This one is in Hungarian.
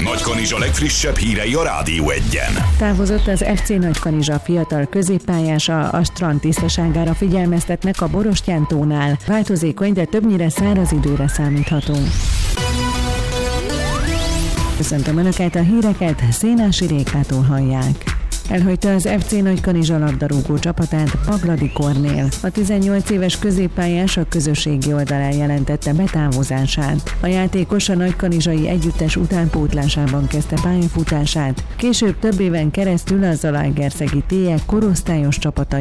Nagykanizsa legfrissebb hírei a Rádió 1-en. Távozott az FC Nagykanizsa fiatal középpályása, a strand tisztaságára figyelmeztetnek a Borostyán-tónál. Változékony, de többnyire száraz időre számíthatunk. Köszöntöm Önöket, a híreket Szénási Rékától hallják. Elhagyta az FC Nagykanizsa labdarúgó csapatát Pagladi Kornél. A 18 éves középpályás a közösségi oldalán jelentette betávozását. A játékos a nagykanizsai együttes utánpótlásában kezdte pályafutását, később több éven keresztül a zalaegerszegi TIE korosztályos csapata